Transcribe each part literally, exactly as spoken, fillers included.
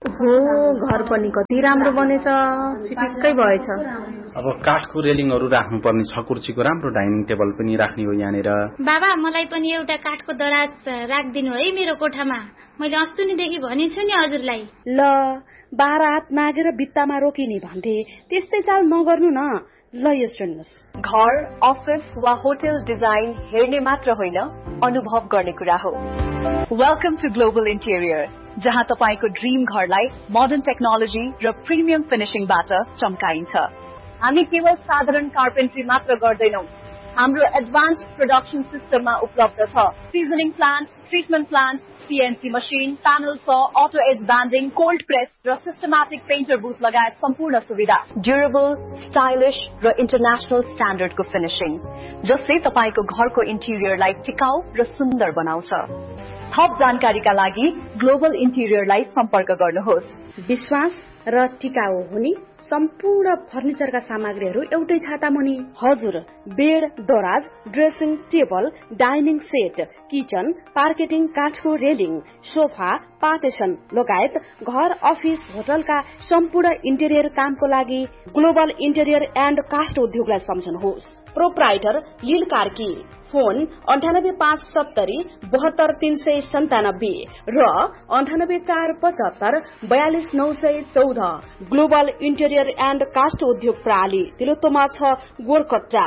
हो, घर पनि कति राम्रो बनेछ, चिटिक्कै भएछ। अब काठको रेलिङहरू राख्नुपर्ने छ, कुर्सीको राम्रो डाइनिङ टेबल पनि राख्ने हो यहाँनिर। बाबा मलाई पनि एउटा काठको दराज राखिदिनु है मेरो कोठामा। मैले अस्तिदेखि भनेछु नि हजुरलाई। ल बाह्र हात नागेर भित्तामा रोकिने भन्थे, त्यस्तै चाल नगर्नु न। ल यो सुन्नुहोस्, घर, अफिस वा होटल डिजाइन हेर्ने मात्र होइन, अनुभव गर्ने कुरा हो। वेलकम टु ग्लोबल इन्टेरियर, जहाँ तपाईको ड्रीम घरलाई मोडर्न टेक्नोलोजी र प्रिमियम फिनिशिङबाट चम्काइन्छ। हामी केवल साधारण कार्पेन्ट्री मात्र गर्दैनौं, हाम्रो एडभान्स प्रोडक्सन सिस्टममा उपलब्ध छ। Seasoning plant, treatment plant, CNC machine, panel saw, auto as banding, cold press र सिस्टमेटिक पेन्टर बुथ लगायत सम्पूर्ण सुविधा। ड्युरेबल, स्टाइलिश र इन्टरनेशनल स्ट्यान्डर्डको फिनिशिङ, जसले तपाईको घरको इन्टेरियरलाई टिकाउ र सुन्दर बनाउँछ। थप जानकारीका लागि ग्लोबल इन्टेरियरलाई सम्पर्क गर्नुहोस्। विश्वास र टिकाउ हुने सम्पूर्ण फर्निचरका सामग्रीहरू एउटै छाता मुनि। हजुर, बेड, दराज, dressing table, dining set, kitchen, पार्केटिङ, काठको रेलिङ, सोफा, पार्टिसन लगायत घर, अफिस, होटलका सम्पूर्ण इन्टेरियर कामको लागि ग्लोबल इन्टेरियर एन्ड कास्ट उद्योगलाई सम्झनुहोस्। प्रोप्राइटर लील कार्की, फोन अन्ठानब्बे पाँच सत्तरी बहत्तर तीन सय सन्तानब्बे र अन्ठानब्बे चार पचहत्तर बयालिस नौ सय चौध। ग्लोबल इन्टेरियर एन्ड कास्ट उद्योग प्रणाली, तिलोत्तमा छ, गोरकट्टा।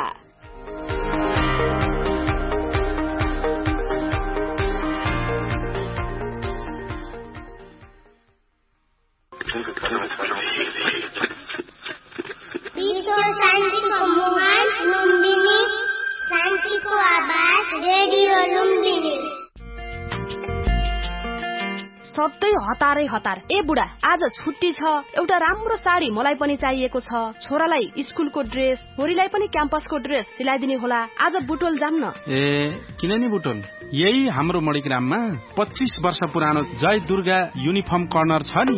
शान्तिको आवाज, रेडियो लुम्बिनी। सधैँ हतारै हतार। ए बुढा, आज छुट्टी छ, एउटा राम्रो साडी मलाई पनि चाहिएको छ। छोरालाई स्कुलको ड्रेस, छोरीलाई पनि क्याम्पसको ड्रेस सिलाइदिने होला। आज बुटोल जाम न। ए किन नि बुटोल, यही हाम्रो मणिग्राममा पच्चीस वर्ष पुरानो जय दुर्गा युनिफर्म कर्नर छ नि।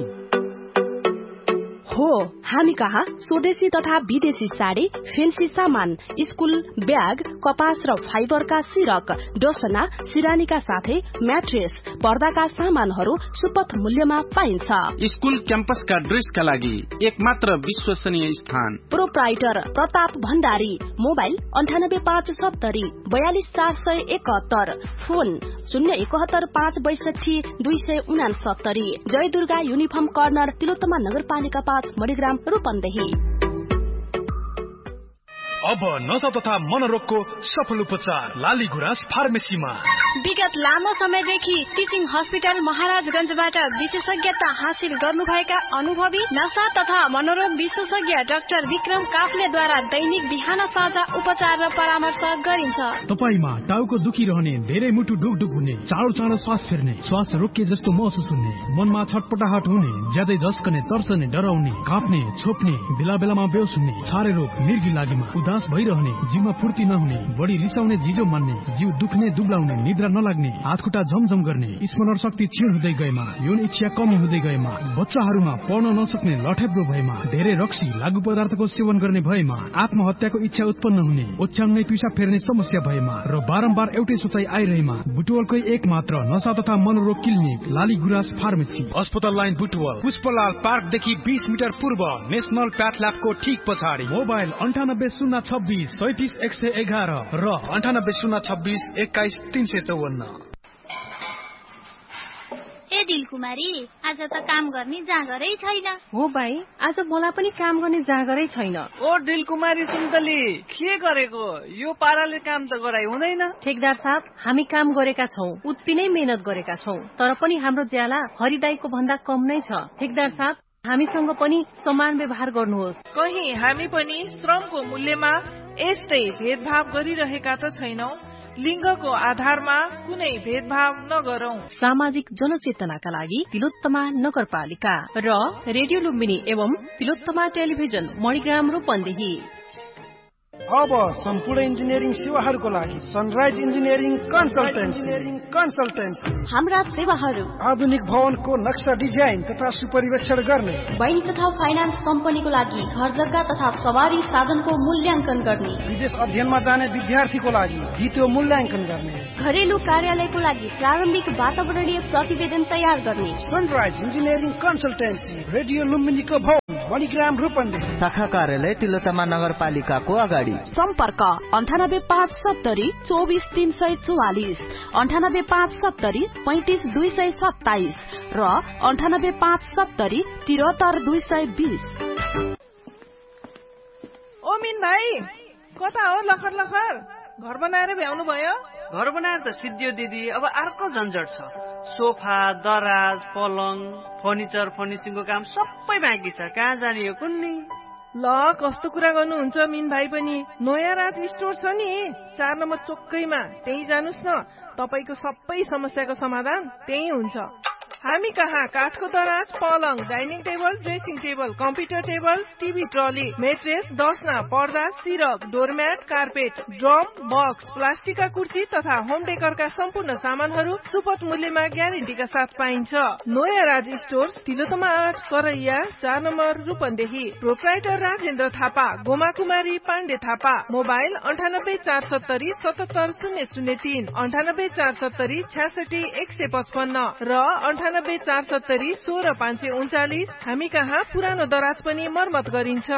हो, हामी कहाँ स्वदेशी तथा विदेशी साडी, फेन्सी सामान, स्कुल ब्याग, कपास र फाइबरका सिरक, डोसना, सिरानीका साथै म्याट्रेस, पर्दाका सामानहरू सुपथ मूल्यमा पाइन्छ। स्कुल क्याम्पसका ड्रेसका लागि एक मात्र विश्वसनीय स्थान। प्रोप्राइटर प्रताप भण्डारी, मोबाइल अन्ठानब्बे पाँच सत्तरी बयालिस चार सय एकहत्तर, फोन शून्य एकहत्तर पाँच बैसठी दुई सय उनासत्तरी। जय दुर्गा युनिफर्म कर्नर, तिलोत्तमा नगरपालिका पाँच, मणिग्राम, रूपन्देही। अब नशा तथा मनोरोगको सफल उपचार लाली गुराँस फार्मेसीमा। विगत लामो समयदेखि टिचिङ हस्पिटल महाराजगंजबाट विशेषज्ञता हासिल गर्नुभएका अनुभवी नशा तथा मनोरोग विशेषज्ञ डाक्टर विक्रम काफ्लेद्वारा दैनिक बिहान साँझ उपचार र परामर्श गरिन्छ। तपाईमा टाउको दुखिरहने, धेरै मुटु डुकडुक हुने, चाँडो चाँडो श्वास फेर्ने, श्वास रोकिए जस्तो महसुस हुने, मनमा छटपटाहट हुने, ज्यादै झस्कने, तर्सने, डराउने, काँप्ने, छोप्ने, बेला बेलामा बेहोस हुने, छारे रोग, मिर्गी लागेमा उदास भइरहने, जिउमा फुर्ती नहुने, बढी रिसाउने, जिजो मान्ने, जिउ दुख्ने, दुब्लाउने, निद्रा नलाग्ने, हात खुट्टा झमझम गर्ने, स्मरण शक्ति क्षीण हुँदै गएमा, यौन इच्छा कमी हुँदै गएमा, बच्चाहरूमा पढ्न नसक्ने, लठेब्रो भएमा, धेरै रक्सी लागु पदार्थको सेवन गर्ने भएमा, आत्महत्याको इच्छा उत्पन्न हुने, ओछ्याउनै पिसाब फेर्ने समस्या भएमा र बारम्बार एउटै सोचाइ आइरहेमा बुटवलकै एक मात्र नशा तथा मनोरोग क्लिनिक लाली गुराँस फार्मेसी, अस्पताल लाइन बुटवल, पुष्पलाल पार्कदेखि बीस मिटर पूर्व, नेशनल प्याथल्याबको ठीक पछाडि। मोबाइल अन्ठानब्बे शून्य छब्बिस सैतिस एक सय एघार र अन्ठानब्बे शून्य छब्बिस एक्काइस तीन सय चौवन्न। ए दिलकुमारी, आज त काम गर्ने जाँगरै छैन। हो भाइ, आज मलाई पनि काम गर्ने जाँगरै छैन। ओ दिलकुमारी सुन्तली, के गरेको? यो पाराले काम त गराइ हुँदैन। ठेकदार साहब, हामी काम गरेका छौं, उत्ति नै मेहनत गरेका छौं, तर पनि हाम्रो ज्याला हरिदाईको भन्दा कम नै छ। ठेकदार साहब, हामीसँग पनि समान व्यवहार गर्नुहोस्। कहीं हामी पनि श्रमको मूल्यमा यस्तै भेदभाव गरिरहेका त छैनौं। लिङ्गको आधारमा कुनै भेदभाव नगरौं। सामाजिक जनचेतनाका लागि तिलोत्तमा नगरपालिका र रेडियो लुम्बिनी एवं तिलोत्तमा टेलिभिजन, मणिग्राम, रूपन्देही। अब सम्पूर्ण इन्जिनियरिङ सेवाहरूको लागि सनराइज इन्जिनियरिङ कन्सल्टेन्सी कन्सल्टेन्सी हाम्रा सेवाहरू आधुनिक भवनको नक्सा डिजाइन तथा सुपरिवेक्षण गर्ने, बैंक तथा फाइनान्स कम्पनीको लागि घर जग्गा तथा सवारी साधनको मूल्याङ्कन गर्ने, विदेश अध्ययनमा जाने विद्यार्थीको लागि भिडियो मूल्याङ्कन गर्ने, घरेलु कार्यालयको लागि प्रारम्भिक वातावरणीय प्रतिवेदन तयार गर्ने। सनराइज इन्जिनियरिङ कन्सल्टेन्सी रेडियो लुम्बिनीको भवन मणिग्राम रूपन्देही, शाखा कार्यालय तिलोत्तमा नगरपालिकाको अगाडि। सम्पर्क अन्ठानब्बे पाँच सत्तरी चौबिस तीन सय चौवालिस, अन्ठानब्बे पाँच सत्तरी पैंतिस दुई सय सत्ताइस र अन्ठानब्बे पाँच सत्तरी तिहत्तर दुई सय बीस। ओ मिन भाइ, कता हो लखर लखर? घर बनाएर भ्याउनु भयो? घर बनाएर त सिद्धियो दिदी, अब अर्को झन्झट छ। सोफा, दराज, पलङ, फर्निचर, फर्निसिङको काम सबै बाँकी छ। कहाँ जाने हो कुन्नी? ल कस्तो कुरा गर्नुहुन्छ मिन भाइ पनि। नयाँ राज स्टोर छ नि चार नम्बर चोकैमा, त्यही जानुस् न। तपाईको सबै समस्याको समाधान त्यही हुन्छ। हामी कहाँ काठको दराज, पलङ, dining table, dressing table, computer table, TV trolley, mattress, दसना, पर्दा, सिरक, डोरम्याट, कार्पेट, ड्रम, बक्स, प्लास्टिकका कुर्सी तथा होम डेकरका सम्पूर्ण सामानहरू सुपथ मूल्यमा ग्यारेन्टीका साथ पाइन्छ। नयाँ राज स्टोर तिलोत्तमा आठ करैया चार नम्बर रूपन्देही। प्रोप्राइटर राजेन्द्र थापा, गोमा कुमारी पाण्डे थापा। मोबाइल अन्ठानब्बे चार सत्तरी सतहत्तर शून्य शून्य तीन, अन्ठानब्बे चार सत्तरी छ्यासठी एक सय पचपन्न र अन्ठानब्बे चार सत्तरी सोह्र पाँच सय उन्चालिस। हामी कहाँ पुरानो दराज पनि मर्मत गरिन्छ।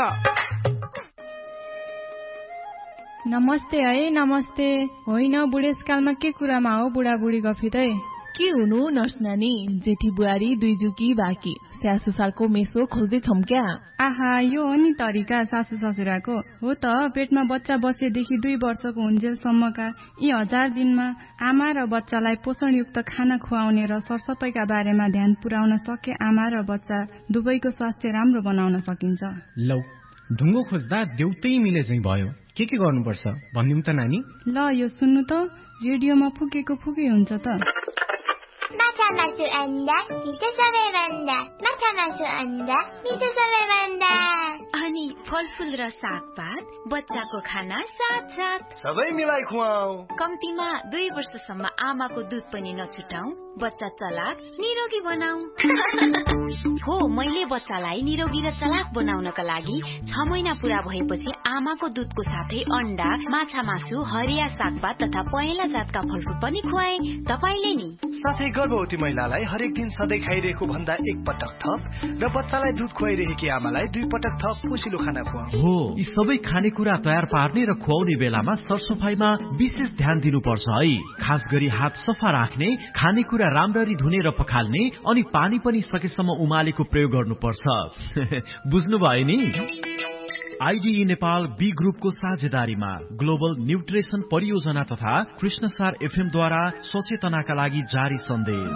नमस्ते है, नमस्ते। होइन बुढेसकालमा के कुरामा हो बुढाबुढी गफिँदै? के हुनु नर्स नानी, जेठी बुहारी दुई जुकी बाँकी सासु सालको मेसो खोज्दै छौं क्या? आहा, यो हो नि तरिका सासु ससुराको। हो त, पेटमा बच्चा बसेदेखि दुई वर्षको हुन्जेलसम्मका यी हजार दिनमा आमा र बच्चालाई पोषणयुक्त खाना खुवाउने र सरसफाइका बारेमा ध्यान पुर्याउन सके आमा र बच्चा दुवैको स्वास्थ्य राम्रो बनाउन सकिन्छ। लौ, ढुङ्गो खोज्दा देउतै मिले चाहिँ भयो। के के गर्नुपर्छ भनिदिउँ त नानी? ल यो सुन्नु त, रेडियोमा फुकेको फुकै हुन्छ त। माछा मासु अन्डा मिठो सबैभन्दा, माछा मासु अन्डा मिठो सबैभन्दा। अनि फलफुल र सागपात, बच्चाको खाना साथ साथ सबै मिलाई खुवाऊ। कम्तीमा दुई वर्षसम्म आमाको दुध पनि नछुटाऊ, बच्चा चलाक निरोगी बनाऊ। हो, मैले बच्चालाई निरोगी र चलाक बनाउनका लागि छ महिना पूरा भएपछि आमाको दुधको साथै अन्डा, माछा मासु, हरिया सागपात तथा पहेँला जातका फलफुल पनि खुवाए। तपाईले नि साथै गर्भवती महिलालाई हरेक दिन सधैँ खाइरहेको भन्दा एक पटक थप र बच्चालाई दुध खुवाइरहेकी आमालाई दुई पटक थप पोसिलो खाना खुवाऊ। हो, यी सबै खानेकुरा तयार पार्ने र खुवाउने बेलामा सरसफाइमा विशेष ध्यान दिनुपर्छ है। खास गरी हात सफा राख्ने, खानेकुरा राम्ररी धुने र पखाल्ने, अनि पानी पनि सकेसम्म उमालेको प्रयोग गर्नुपर्छ। बुझ्नुभयो नि? आइडिई नेपाल बी ग्रुपको साझेदारीमा ग्लोबल न्युट्रिसन परियोजना तथा कृष्णसार एफएम द्वारा सचेतनाका लागि जारी सन्देश।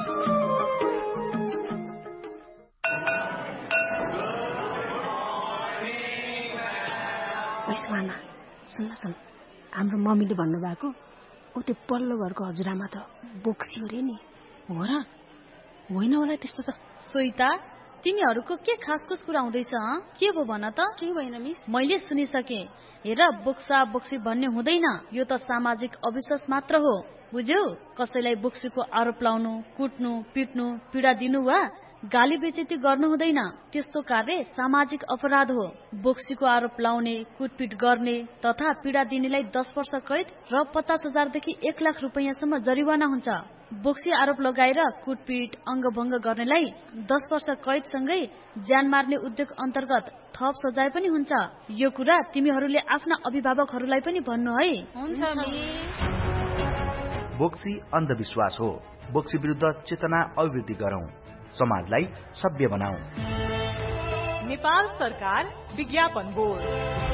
वैश्वाना, सुन्न सुन, हाम्रो मम्मीले भन्नुभएको ऊ त्यो पल्लो घरको हजुरआमा त बोक्सी हो रे नि। हो र? होइन होला त्यस्तो त। सोइता, तिमीहरूको के खासखुस कुरा हुँदैछ? के भो भन त? के भएन मिस? मैले सुनिसके। हेर, बोक्सा बोक्सी भन्ने हुँदैन, यो त सामाजिक अविश्वास मात्र हो, बुझ्यौ? कसैलाई बोक्सीको आरोप लाउनु, कुट्नु, पिट्नु, पीडा दिनु वा गाली बेइज्जती गर्नु हुँदैन। त्यस्तो कार्य सामाजिक अपराध हो। बोक्सीको आरोप लाउने, कुटपिट गर्ने तथा पीडा दिनेलाई दस वर्ष कैद र पचास हजारदेखि एक लाख रुपियाँसम्म जरिवाना हुन्छ। बोक्सी आरोप लगाएर कुटपिट, अङ्गभङ्ग गर्नेलाई दस वर्ष कैदसँगै ज्यान मार्ने उद्योग अन्तर्गत थप सजाय पनि हुन्छ। यो कुरा तिमीहरूले आफ्ना अभिभावकहरूलाई पनि भन्नु है। हुन्छ मिस। बोक्सी अन्धविश्वास हो। बोक्सी विरुद्ध चेतना अभिवृद्धि गरौं, समाजलाई सभ्य बनाऊ। नेपाल सरकार विज्ञापन बोर्ड।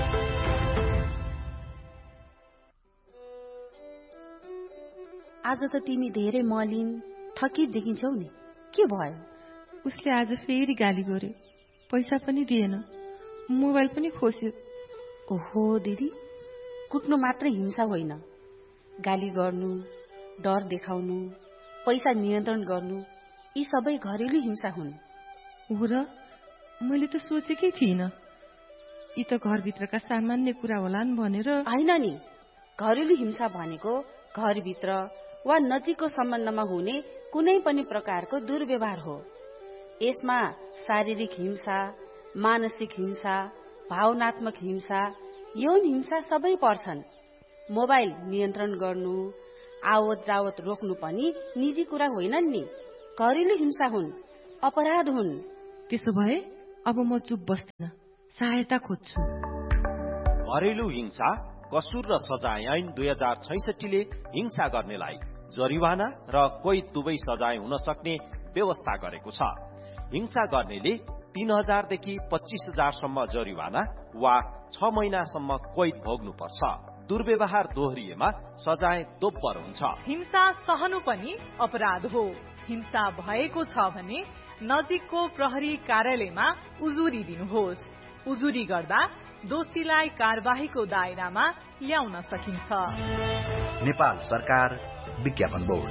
आज त तिमी धेरै मलिन थकित देखिन्छौ नि, के भयो? उसले आज फेरि गाली गर्यो, पैसा पनि दिएन, मोबाइल पनि खोस्यो। ओहो दिदी, कुट्नु मात्रै हिंसा होइन, गाली गर्नु, डर देखाउनु, पैसा नियन्त्रण गर्नु, यी सबै घरेलु हिंसा हुन्। हो र? मैले त सोचेकै थिइनँ। यी त घरभित्रका सामान्य कुरा होलान् भनेर। होइन नि, घरेलु हिंसा भनेको घरभित्र वा नजिकको सम्बन्धमा हुने कुनै पनि प्रकारको दुर्व्यवहार हो। यसमा शारीरिक हिंसा, मानसिक हिंसा, भावनात्मक हिंसा, यौन हिंसा सबै पर्छन्। मोबाइल नियन्त्रण गर्नु, आवत जावत रोक्नु पनि निजी कुरा होइनन् नि, घरेलु हिंसा हुन्, अपराध हुन्। त्यसो भए अब म चुप बस्दिन, सहायता खोज्छु। घरेलु हिंसा कसुर र सजाय ऐन दुई हजार छैसठीले हिंसा गर्नेलाई जरिवाना र कोही दुवै सजाय हुन सक्ने व्यवस्था गरेको छ। हिंसा गर्नेले तीन हजारदेखि पच्चीस हजारसम्म जरिवाना वा छ महिनासम्म कैद भोग्नुपर्छ। दुर्व्यवहार दोहोरिएमा सजाय दोब्बर हुन्छ। हिंसा सहनु पनि अपराध हो। हिंसा भएको छ भने नजिकको प्रहरी कार्यालयमा उजुरी दिनुहोस्। उजुरी गर्दा दोषीलाई कारबाहीको दायरामा ल्याउन सकिन्छ। नेपाल सरकार विज्ञापन बोर्ड।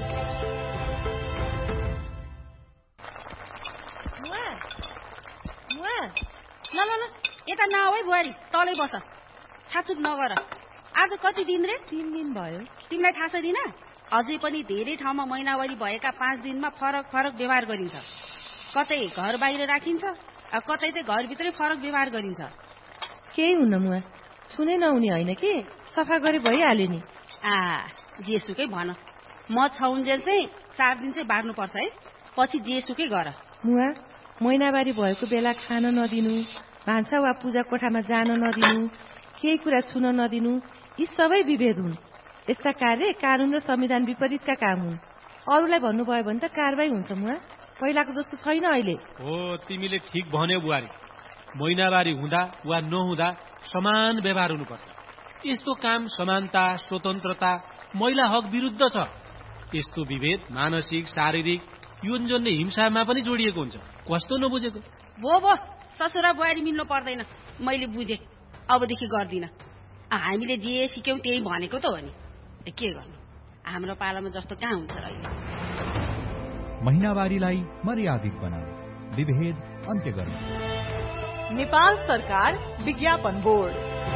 ल ल ल यता नआऊ है बुहारी, तलै बस, छाचुक नगर। आज कति दिन रे? तीन दिन भयो। तिमीलाई थाहा छैन? अझै पनि धेरै ठाउँमा महिनावारी भएका पाँच दिनमा फरक फरक व्यवहार गरिन्छ। कतै घर बाहिर राखिन्छ, कतै चाहिँ घरभित्रै फरक व्यवहार गरिन्छ। केही हुन्न मुआ, सुने नहुने होइन कि, सफा गरे भइहाल्यो नि। आ जेसुकै भन, म छाउन्जेल चाहिँ चार दिन चाहिँ बार्नुपर्छ है, पछि जेसुकै गर। मुआ, महिनावारी भएको बेला खान नदिनु, भान्सा वा पूजा कोठामा जान नदिनु, केही कुरा छुन नदिनु, यी सबै विभेद हुन्। यस्ता कार्य कानून र संविधान विपरीतका काम हुन्। अरूलाई भन्नुभयो भने त कारबाही हुन्छ मुआ, पहिलाको जस्तो छैन अहिले। हो, तिमीले ठिक भन्यौ बुहारी। महिनावारी हुँदा वा नहुँदा समान व्यवहार हुनुपर्छ। यस्तो काम समानता, स्वतन्त्रता, महिला हक विरुद्ध छ। यस्तो विभेद मानसिक, शारीरिक, यौनजन्य हिंसामा पनि जोडिएको हुन्छ। कस्तो नबुझेको? भो भो, ससुरा बुहारी मिल्नु पर्दैन, मैले बुझेँ, अबदेखि गर्दिन। हामीले जे सिक्यौं त्यही भनेको त हो नि, के गर्नु, हाम्रो पालामा जस्तो कहाँ हुन्छ र अहिले। महिनावारीलाई मर्यादित बनाऊ, विभेद अन्त्य गर्नु। नेपाल सरकार विज्ञापन बोर्ड।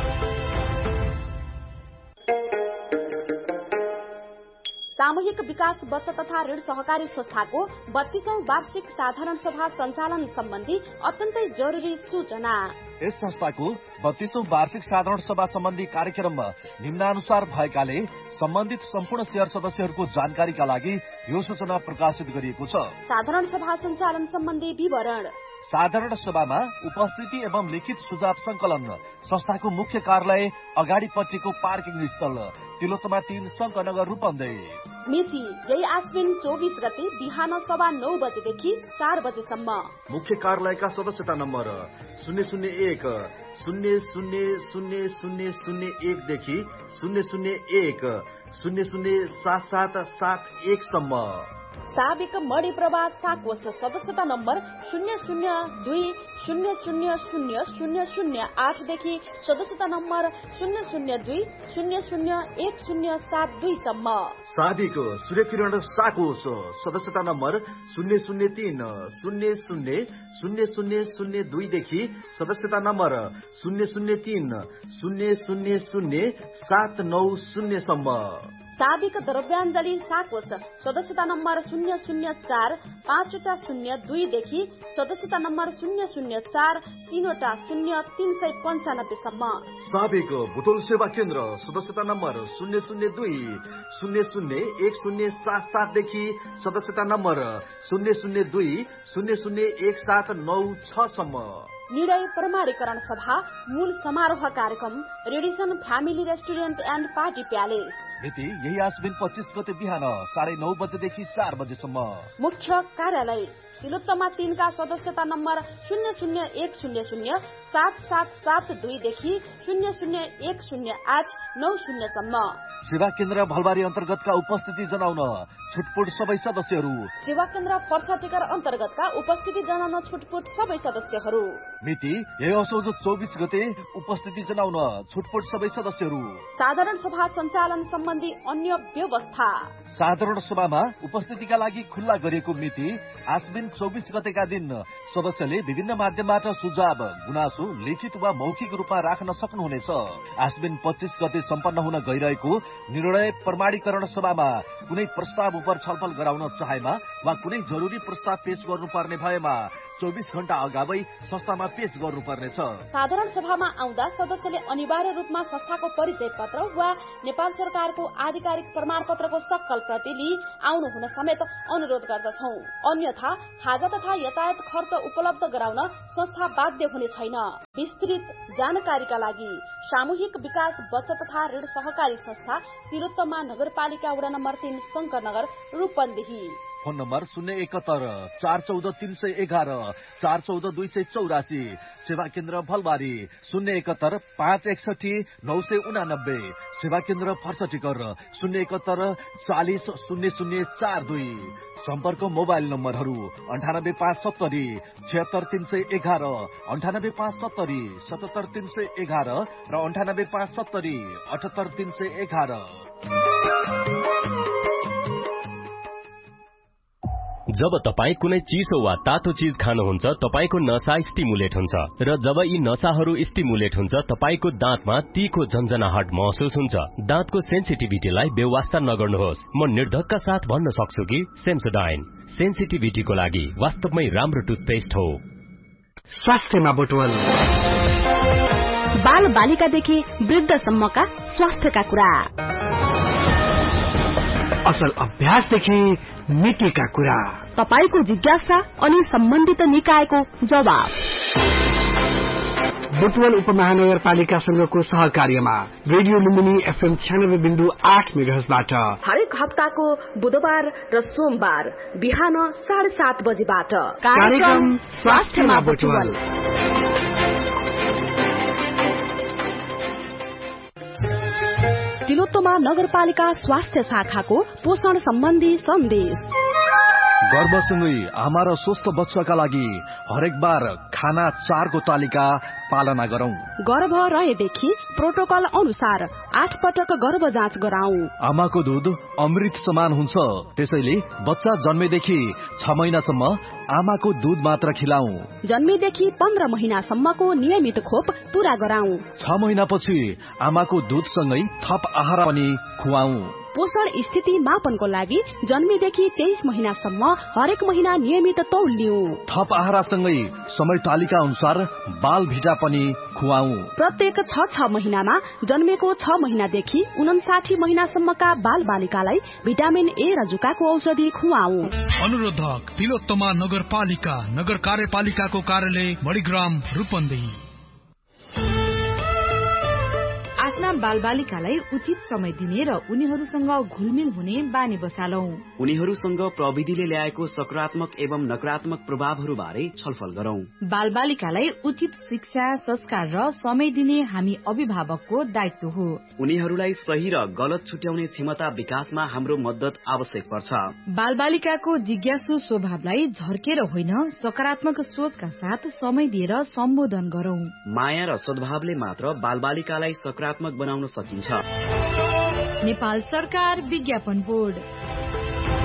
सामूहिक विकास बचत तथा ऋण सहकारी संस्थाको बत्तीसौं वार्षिक साधारण सभा सञ्चालन सम्बन्धी अत्यन्तै जरुरी सूचना। यस संस्थाको बत्तीसौं वार्षिक साधारण सभा सम्बन्धी कार्यक्रममा निम्नानुसार भएकाले सम्बन्धित सम्पूर्ण शेयर सदस्यहरूको जानकारीका लागि यो सूचना प्रकाशित गरिएको छ। साधारण सभा सञ्चालन सम्बन्धी विवरण। साधारण सभामा उपस्थिति एवं लिखित सुझाव संकलन संस्थाको मुख्य कार्यालय अगाडिपट्टिको पार्किङ स्थल तिलोत्तमा तीन शङ्कनगर रूपन्देही। मिति यही आश्विन चौबिस गते बिहान सवा नौ बजेदेखि चार बजेसम्म। मुख्य कार्यालयका सदस्यता नम्बर शून्य शून्य एक शून्य शून्य शून्य शून्य शून्य एकदेखि शून्य शून्य एक शून्य शून्य सात सात सात एकसम्म। साबिक मणि प्रभात साकोष सदस्यता नम्बर शून्य शून्य दुई शून्य शून्य शून्य शून्य शून्य आठदेखि सदस्यता नम्बर शून्य शून्य दुई शून्य शून्य एक शून्य सात दुईसम्म। साबिक सूर्यकिरण साकोष सदस्यता नम्बर शून्य शून्य तीन शून्य शून्य शून्य शून्य शून्य दुईदेखि सदस्यता नम्बर शून्य शून्य तीन शून्य शून्य शून्य सात नौ शून्यसम्म। साबिक द्रव्याञ्जली साकोष सदस्यता नम्बर शून्य शून्य चार पाँचवटा शून्य दुईदेखि सदस्यता नम्बर शून्य शून्य चार तीनवटा शून्य तीन सय पञ्चानब्बेसम्म। साबिक बुटोल सेवा केन्द्र सदस्यता नम्बर शून्य शून्य दुई शून्य शून्य एक शून्य सात सातदेखि सदस्यता नम्बर शून्य शून्य दुई शून्य शून्य एक सात नौ छसम्म। निर्णय प्रमाणीकरण सभा मूल समारोह कार्यक्रम Radisson family restaurant and party palace. मिति यही आश्विन पच्चीस गते बिहान साढे नौ बजेदेखि चार बजेसम्म। मुख्य कार्यालय तिलोत्तमा तीनका सदस्यता नम्बर शून्य शून्य एक शून्य शून्य सात सात सात दुईदेखि शून्य शून्य एक शून्य आठ नौ शून्यसम्म। सेवा केन्द्र भलबारी अन्तर्गतका उपस्थिति जनाउन छुटपुट सबै सदस्यहरू। सेवा केन्द्र पर्साटिकर अन्तर्गतका उपस्थिति जनाउन छुटपुट सबै सदस्यहरू। मिति यही असोज चौबिस गते उपस्थिति जनाउन छुटपुट सबै सदस्यहरू। साधारण सभा सञ्चालन सम्बन्धी अन्य व्यवस्था। साधारण सभामा उपस्थितिका लागि खुल्ला गरिएको मिति आश्विन चौबिस गतेका दिन सदस्यले विभिन्न माध्यमबाट सुझाव गुनासो लिखित वा मौखिक रूपमा राख्न सक्नुहुनेछ। आश्विन पच्चीस गते सम्पन्न हुन गइरहेको निर्णय प्रमाणीकरण सभामा कुनै प्रस्ताव उप छलफल गराउन चाहेमा वा कुनै जरुरी प्रस्ताव पेश गर्नुपर्ने भएमा चौबिस घण्टा अगावै संस्थामा पेश गर्नुपर्नेछ। साधारण सभामा आउँदा सदस्यले अनिवार्य रूपमा संस्थाको परिचय पत्र वा नेपाल सरकारको आधिकारिक प्रमाण पत्रको सक्कल प्रति लिई आउनु हुन समेत अनुरोध गर्दछौ। अन्यथा खाजा तथा यातायात खर्च उपलब्ध गराउन संस्था बाध्य हुने छैन। विस्तृत जानकारीका लागि सामूहिक विकास बचत तथा ऋण सहकारी संस्था तिलोत्तमा नगरपालिका वडा नम्बर तीन शंकरनगर रूपन्देही। फोन नम्बर शून्य एकहत्तर चार चौध तीन सय एघार चार चौध दुई सय चौरासी। सेवा केन्द्र भलबारी शून्य एकहत्तर पाँच एकसठी नौ सय उनानब्बे। सेवा केन्द्र फर्सटिकर शून्य एकहत्तर चालिस शून्य शून्य चार दुई। सम्पर्क मोबाइल नम्बरहरू अन्ठानब्बे पाँच सत्तरी छिहत्तर तीन सय एघार अन्ठानब्बे पाँच सत्तरी सतहत्तर तीन सय एघार र अन्ठानब्बे पाँच सत्तरी अठहत्तर तीन सय एघार। जब तपाई कुनै चिसो वा तातो चीज खानुहुन्छ तपाईको नसा स्टिमुलेट हुन्छ र जब यी नसाहरू स्टिमुलेट हुन्छ तपाईको दाँतमा तीखो झन्झनाहट महसुस हुन्छ। दाँतको सेन्सिटिभिटीलाई बेवास्ता नगर्नुहोस्। म निर्धक्का साथ भन्न सक्छु कि सेन्सोडाइन सेन्सिटिभिटीको लागि वास्तवमै राम्रो टुथपेस्ट हो। स्वास्थ्यमा बुटवल बाल बालिकादेखि वृद्धसम्मका स्वास्थ्यका कुरा, असल अभ्यासदेखि नीतिका कुरा, तपाईको जिज्ञासा अनि सम्बन्धित निकायको जवाब। बुटवल उपमहानगरपालिकासँगको सहकार्यमा रेडियो लुम्बिनी एफएम छ्यानब्बे बिन्दु आठ मेगाहर्जबाट हरेक हप्ताको बुधबार र सोमबार बिहान साढे सात बजेबाट कार्यक्रम स्वास्थ्यमा बुटवल। तिलोत्तमा नगरपालिका स्वास्थ्य शाखाको पोषण सम्बन्धी सन्देश। गर्भसँगै आमा र स्वस्थ बच्चाका लागि हरेक बार खाना चारको तालिका पालना गरौं। गर्भ रहेदेखि प्रोटोकल अनुसार आठ पटक गर्भ जाँच गराउँ। आमाको दूध अमृत समान हुन्छ, त्यसैले बच्चा जन्मेदेखि छ महिनासम्म आमाको दूध मात्र खिलाऊ। जन्मेदेखि पन्ध्र महिनासम्मको नियमित खोप पूरा गराउँ। छ महिनापछि आमाको दूधसँगै थप आहार पनि खुवाऊ। पोषण स्थिति मापनको लागि जन्मेदेखि तेइस महिनासम्म हरेक महिना नियमित तौल लिऊ। थप आहारसँगै समय तालिका अनुसार बाल भिटा पनि खुवाऊ। प्रत्येक छ छ महिनामा जन्मेको छ महिनादेखि उनासाठी महिनासम्मका बाल बालिकालाई भिटामिन ए र जुकाको औषधि खुवाऊ। अनुरोधक तिलोत्तमा नगरपालिका नगर कार्यपालिकाको कार्यालय मणिग्राम रूपन्देही। आफ्ना बालबालिकालाई उचित समय दिने र उनीहरूसँग घुलमिल हुने बानी बसालौं। उनीहरूसँग प्रविधिले ल्याएको सकारात्मक एवं नकारात्मक प्रभावहरू बारे छलफल गरौं। बालबालिकालाई उचित शिक्षा संस्कार र समय दिने हामी अभिभावकको दायित्व हो। उनीहरूलाई सही र गलत छुट्याउने क्षमता विकासमा हाम्रो मद्दत आवश्यक पर्छ। बालबालिकाको जिज्ञासु स्वभावलाई झर्केर होइन सकारात्मक सोचका साथ समय दिएर सम्बोधन गरौं। माया र सद्भावले मात्र बालबालिकालाई सकारात्मक बनाउन सकिन्छ। नेपाल सरकार विज्ञापन बोर्ड।